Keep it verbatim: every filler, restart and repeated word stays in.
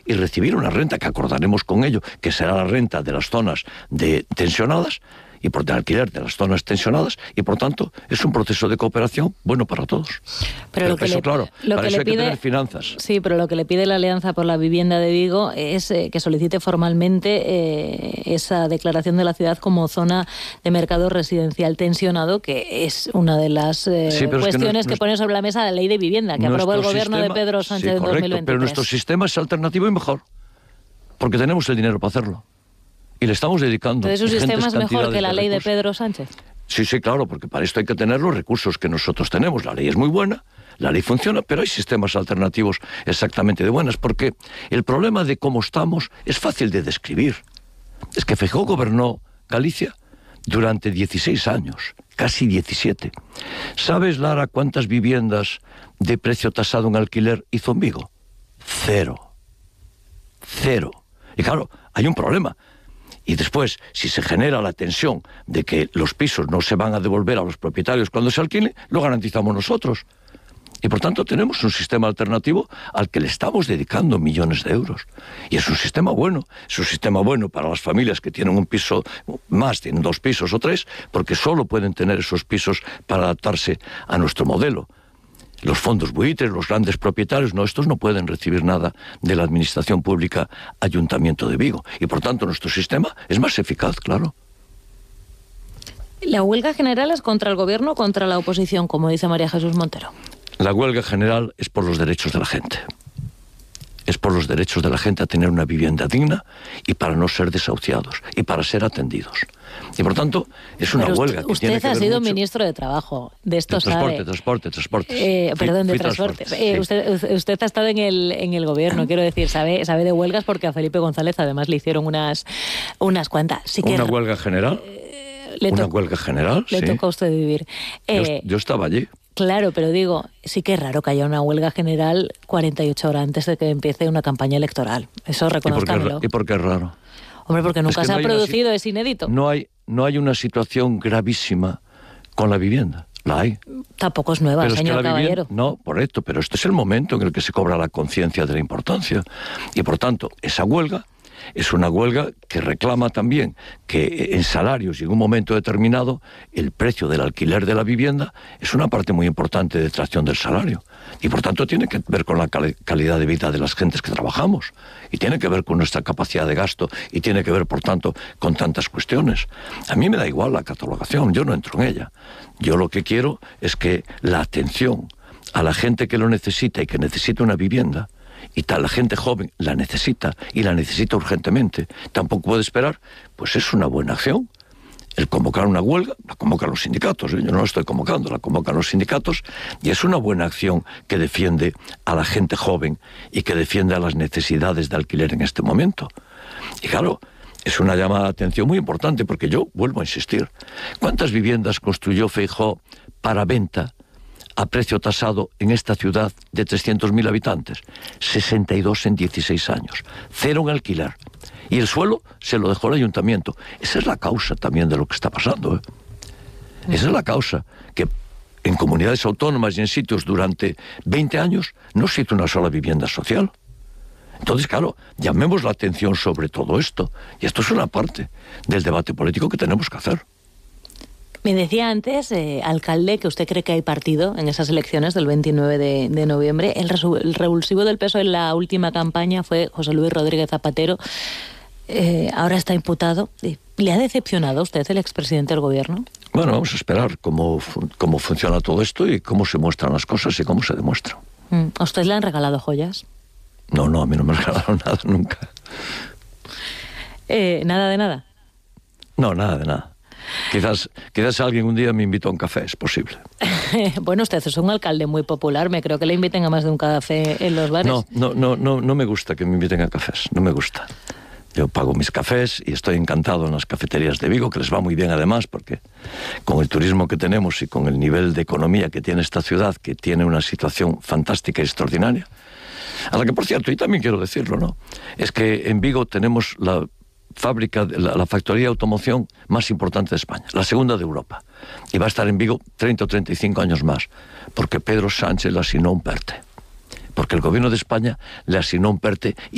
y recibir una renta que acordaremos con ello, que será la renta de las zonas de tensionadas, y por el alquiler de las zonas tensionadas, y por tanto es un proceso de cooperación bueno para todos. Pero, pero lo que eso, le, claro, lo para que eso le hay pide, que tener finanzas. Sí, pero lo que le pide la Alianza por la Vivienda de Vigo es eh, que solicite formalmente eh, esa declaración de la ciudad como zona de mercado residencial tensionado, que es una de las eh, sí, cuestiones es que, no, que pone sobre la mesa la ley de vivienda, que aprobó el gobierno sistema, de Pedro Sánchez sí, en correcto, dos mil veintitrés. Pero nuestro sistema es alternativo y mejor, porque tenemos el dinero para hacerlo. Y le estamos dedicando. Entonces, ¿su sistema es mejor que la ley de, de Pedro Sánchez? Sí, sí, claro, porque para esto hay que tener los recursos que nosotros tenemos. La ley es muy buena, la ley funciona, pero hay sistemas alternativos exactamente de buenas, porque el problema de cómo estamos es fácil de describir. Es que Feijóo gobernó Galicia durante dieciséis años, casi diecisiete. ¿Sabes, Lara, cuántas viviendas de precio tasado en alquiler hizo en Vigo? Cero. Cero. Y claro, hay un problema. Y después, si se genera la tensión de que los pisos no se van a devolver a los propietarios cuando se alquilen, lo garantizamos nosotros. Y por tanto tenemos un sistema alternativo al que le estamos dedicando millones de euros. Y es un sistema bueno. Es un sistema bueno para las familias que tienen un piso más, tienen dos pisos o tres, porque solo pueden tener esos pisos para adaptarse a nuestro modelo. Los fondos buitres, los grandes propietarios, no, estos no pueden recibir nada de la administración pública Ayuntamiento de Vigo. Y por tanto nuestro sistema es más eficaz, claro. ¿La huelga general es contra el gobierno o contra la oposición, como dice María Jesús Montero? La huelga general es por los derechos de la gente. Es por los derechos de la gente a tener una vivienda digna y para no ser desahuciados y para ser atendidos. Y por tanto, es una Pero huelga que usted tiene que ha ver sido mucho... ministro de Trabajo, de esto de transporte, sabe. Transporte, transporte, eh, Perdón, fui, de fui transporte. transporte Eh, sí. usted, usted ha estado en el, en el gobierno, quiero decir, sabe, sabe de huelgas porque a Felipe González además le hicieron unas, unas cuantas. Sí que ¿Una huelga general? Eh, le ¿Una to- huelga general? Le sí. tocó a usted vivir. Eh, yo, yo estaba allí. Claro, pero digo, sí que es raro que haya una huelga general cuarenta y ocho horas antes de que empiece una campaña electoral. Eso reconozcámelo. ¿Y por qué es raro? Hombre, porque nunca es que se no ha producido, si... es inédito. No hay, no hay una situación gravísima con la vivienda. La hay. Tampoco es nueva, pero señor es que la caballero. Vivienda, no, correcto, pero este es el momento en el que se cobra la conciencia de la importancia. Y por tanto, esa huelga es una huelga que reclama también que en salarios y en un momento determinado el precio del alquiler de la vivienda es una parte muy importante de tracción del salario. Y por tanto tiene que ver con la cal- calidad de vida de las gentes que trabajamos. Y tiene que ver con nuestra capacidad de gasto. Y tiene que ver, por tanto, con tantas cuestiones. A mí me da igual la catalogación, yo no entro en ella. Yo lo que quiero es que la atención a la gente que lo necesita y que necesita una vivienda, y tal, la gente joven la necesita y la necesita urgentemente, tampoco puede esperar, pues es una buena acción. El convocar una huelga, la convocan los sindicatos, ¿eh? Yo no la estoy convocando, la convocan los sindicatos, y es una buena acción que defiende a la gente joven y que defiende a las necesidades de alquiler en este momento. Y claro, es una llamada de atención muy importante, porque yo vuelvo a insistir, ¿cuántas viviendas construyó Feijóo para venta a precio tasado en esta ciudad de trescientos mil habitantes? sesenta y dos en dieciséis años. Cero en alquiler. Y el suelo se lo dejó el ayuntamiento. Esa es la causa también de lo que está pasando, ¿eh? Esa es la causa, que en comunidades autónomas y en sitios durante veinte años no se hizo una sola vivienda social. Entonces, claro, llamemos la atención sobre todo esto. Y esto es una parte del debate político que tenemos que hacer. Me decía antes, eh, alcalde, que usted cree que hay partido en esas elecciones del veintinueve de, de noviembre. El, resu- el revulsivo del P S O E en la última campaña fue José Luis Rodríguez Zapatero. Eh, ahora está imputado. ¿Le ha decepcionado a usted el expresidente del gobierno? Bueno, vamos a esperar cómo, cómo funciona todo esto y cómo se muestran las cosas y cómo se demuestra. Mm. ¿A usted le han regalado joyas? No, no, a mí no me regalaron nada nunca. Eh, ¿Nada de nada? No, nada de nada. Quizás, quizás alguien un día me invitó a un café, es posible. Bueno, usted es un alcalde muy popular, me creo que le inviten a más de un café en los bares. No, no, no, no, no me gusta que me inviten a cafés, no me gusta. Yo pago mis cafés y estoy encantado en las cafeterías de Vigo, que les va muy bien además, porque con el turismo que tenemos y con el nivel de economía que tiene esta ciudad, que tiene una situación fantástica y extraordinaria, a la que, por cierto, y también quiero decirlo, ¿no?, es que en Vigo tenemos la fábrica, la, la factoría de automoción más importante de España, la segunda de Europa, y va a estar en Vigo treinta o treinta y cinco años más, porque Pedro Sánchez le asignó un PERTE, porque el gobierno de España le asignó un PERTE.